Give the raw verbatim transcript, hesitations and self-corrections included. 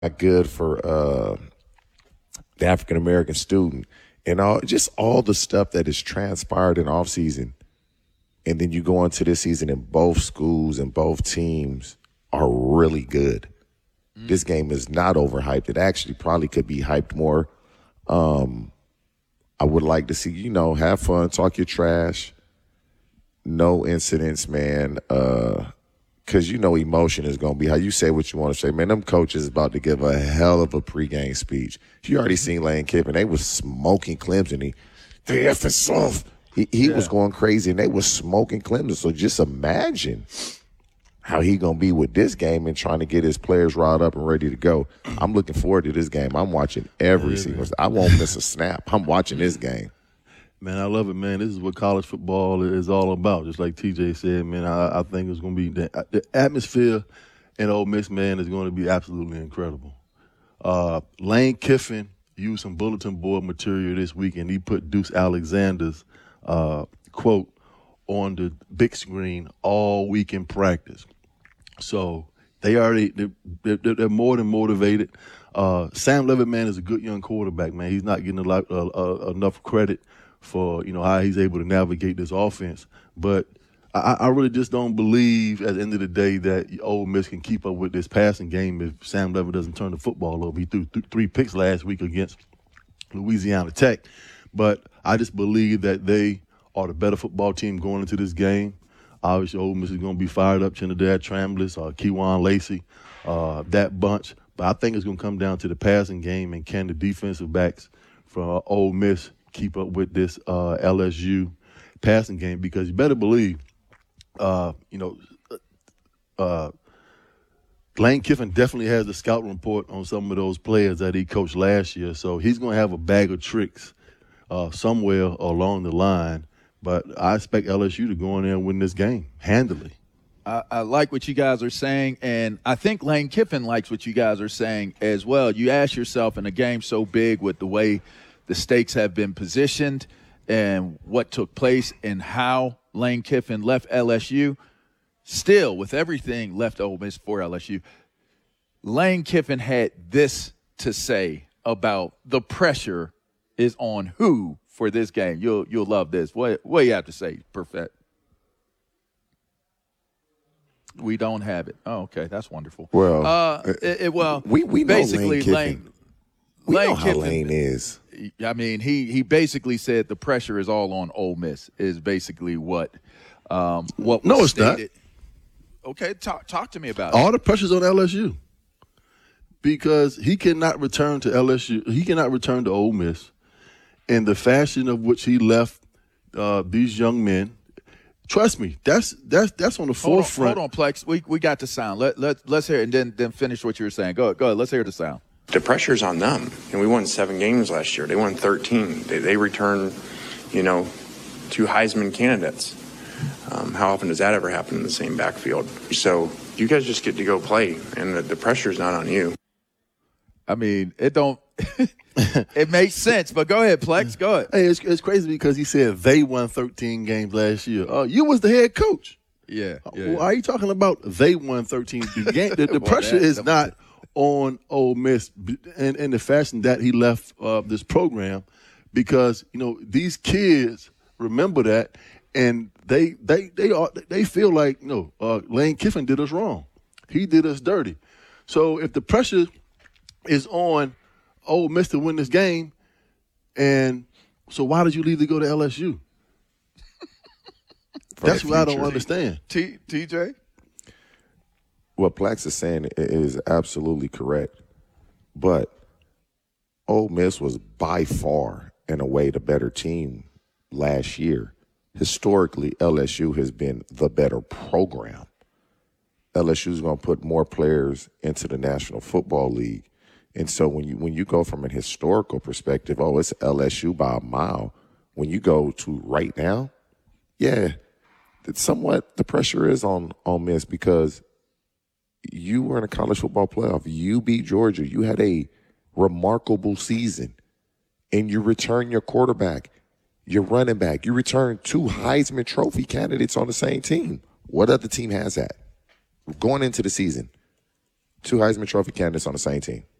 good for uh, the African American student, and all just all the stuff that has transpired in off season, and then you go into this season and both schools and both teams are really good. Mm. This game is not overhyped. It actually probably could be hyped more. Um, I would like to see, you know, have fun, talk your trash, no incidents, man. Uh, Because you know emotion is going to be how you say what you want to say. Man, them coaches about to give a hell of a pregame speech. You already seen Lane Kiffin. They was smoking Clemson. He, the F is soft. He, he yeah. was going crazy, and they was smoking Clemson. So just imagine how he going to be with this game and trying to get his players riled up and ready to go. I'm looking forward to this game. I'm watching every yeah, sequence. I won't miss a snap. I'm watching this game. Man, I love it, man. This is what college football is all about. Just like T J said, man, I, I think it's going to be the, the atmosphere in Ole Miss, man, is going to be absolutely incredible. Uh, Lane Kiffin used some bulletin board material this week, and he put Deuce Alexander's uh, quote on the big screen all week in practice. So they already they're, they're, they're more than motivated. Uh, Sam Levitt, man, is a good young quarterback, man. He's not getting a lot, uh, uh, enough credit for, you know, how he's able to navigate this offense. But I, I really just don't believe at the end of the day that Ole Miss can keep up with this passing game if Sam Levitt doesn't turn the football over. He threw th- three picks last week against Louisiana Tech. But I just believe that they are the better football team going into this game. Obviously, Ole Miss is going to be fired up. Trinidad Trambless, uh, Kewan Lacey, uh, that bunch. But I think it's going to come down to the passing game, and can the defensive backs from uh, Ole Miss keep up with this uh, L S U passing game? Because you better believe, uh, you know, uh, Lane Kiffin definitely has a scout report on some of those players that he coached last year. So he's going to have a bag of tricks uh, somewhere along the line. But I expect L S U to go in there and win this game handily. I, I like what you guys are saying, and I think Lane Kiffin likes what you guys are saying as well. You ask yourself, in a game so big with the way the stakes have been positioned and what took place and how Lane Kiffin left L S U, still with everything left Ole Miss for L S U, Lane Kiffin had this to say about the pressure is on who for this game. You'll you'll love this. What what do you have to say, Perfect? We don't have it. Oh, okay, that's wonderful. Well, uh, it, it, well, we we know basically Lane Lane. We Lane know how Kiffin, Lane is. I mean, he he basically said the pressure is all on Ole Miss. Is basically what um, what was no, it's stated. not. Okay, talk talk to me about all it. the pressure's on L S U because he cannot return to L S U. He cannot return to Ole Miss in the fashion of which he left uh, these young men. Trust me, that's that's that's on the hold forefront. On, hold on, Plex. We we got the sound. Let let let's hear it and then then finish what you were saying. Go go ahead. Let's hear the sound. The pressure's on them, and we won seven games last year. They won thirteen. They they returned, you know, two Heisman candidates. Um, how often does that ever happen in the same backfield? So you guys just get to go play, and the, the pressure's not on you. I mean, it don't. It makes sense, but go ahead, Plex. Go ahead. Hey, it's, it's crazy because he said they won thirteen games last year. Uh, you was the head coach. Yeah. yeah, Why yeah. are you talking about they won thirteen? The, game, the, the Boy, pressure that- is not on Ole Miss in, in the fashion that he left uh, this program, because you know these kids remember that, and they they they are they feel like no, uh, Lane Kiffin did us wrong. He did us dirty. So if the pressure is on Ole Miss to win this game, and so why did you leave to go to L S U? That's what I don't understand. T TJ. What Plax is saying is absolutely correct, but Ole Miss was by far, in a way, the better team last year. Historically, L S U has been the better program. L S U is going to put more players into the National Football League. And so when you when you go from a historical perspective, oh, it's L S U by a mile. When you go to right now, yeah, it's somewhat the pressure is on Ole Miss because you were in a college football playoff. You beat Georgia. You had a remarkable season. And you return your quarterback, your running back. You return two Heisman Trophy candidates on the same team. What other team has that? Going into the season, Two Heisman Trophy candidates on the same team.